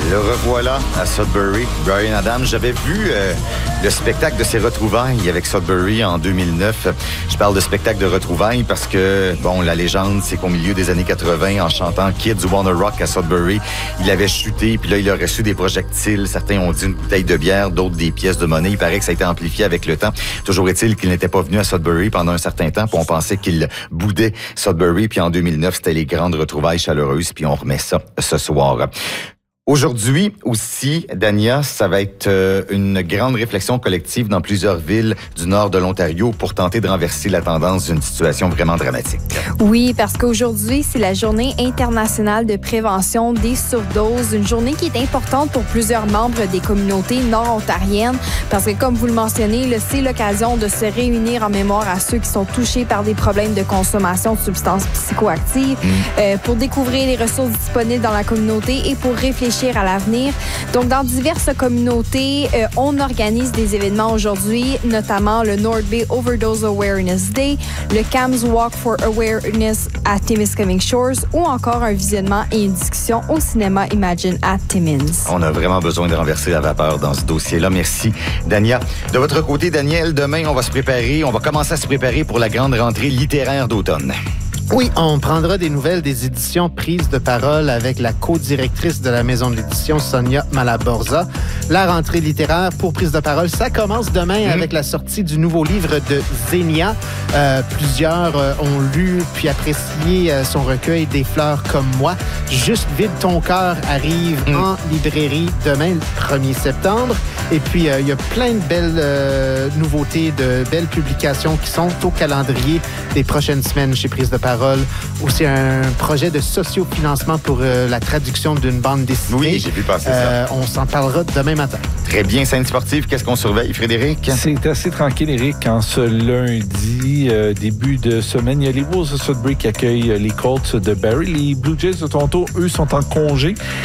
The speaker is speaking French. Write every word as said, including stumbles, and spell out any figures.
Le revoilà à Sudbury. Bryan Adams, j'avais vu euh, le spectacle de ses retrouvailles avec Sudbury en deux mille neuf. Je parle de spectacle de retrouvailles parce que, bon, la légende, c'est qu'au milieu des années quatre-vingt, en chantant Kids Wanna Rock à Sudbury, il avait chuté, puis là, il a reçu des projectiles. Certains ont dit une bouteille de bière, d'autres des pièces de monnaie. Il paraît que ça a été amplifié avec le temps. Toujours est-il qu'il n'était pas venu à Sudbury pendant un certain temps, puis on pensait qu'il boudait Sudbury, puis en deux mille neuf, c'était les grandes retrouvailles chaleureuses, puis on remet ça ce soir. Aujourd'hui aussi, Dania, ça va être euh, une grande réflexion collective dans plusieurs villes du nord de l'Ontario pour tenter de renverser la tendance d'une situation vraiment dramatique. Oui, parce qu'aujourd'hui, c'est la journée internationale de prévention des surdoses, une journée qui est importante pour plusieurs membres des communautés nord-ontariennes, parce que comme vous le mentionnez, là, c'est l'occasion de se réunir en mémoire à ceux qui sont touchés par des problèmes de consommation de substances psychoactives, mmh. euh, pour découvrir les ressources disponibles dans la communauté et pour réfléchir à l'avenir. Donc, dans diverses communautés, euh, on organise des événements aujourd'hui, notamment le North Bay Overdose Awareness Day, le C A M S Walk for Awareness à Timiskaming Shores ou encore un visionnement et une discussion au cinéma Imagine à Timmins. On a vraiment besoin de renverser la vapeur dans ce dossier-là. Merci, Dania. De votre côté, Daniel, demain, on va se préparer, on va commencer à se préparer pour la grande rentrée littéraire d'automne. Oui, on prendra des nouvelles des éditions Prise de parole avec la co-directrice de la maison de l'édition, Sonia Malaborza. La rentrée littéraire pour Prise de parole, ça commence demain mmh. avec la sortie du nouveau livre de Zénia. Euh, plusieurs euh, ont lu puis apprécié euh, son recueil Des fleurs comme moi. Juste vide ton cœur arrive mmh. en librairie demain, le premier septembre. Et puis, il euh, y a plein de belles euh, nouveautés, de belles publications qui sont au calendrier des prochaines semaines chez Prise de parole. Aussi un projet de sociofinancement pour euh, la traduction d'une bande dessinée. Oui, j'ai vu passer euh, ça. On s'en parlera demain matin. Très bien, scène sportive. Qu'est-ce qu'on surveille, Frédéric? C'est assez tranquille, Éric, en ce lundi, euh, début de semaine. Il y a les Wolves de Sudbury qui accueillent les Colts de Barrie. Les Blue Jays de Toronto, eux, sont en congé.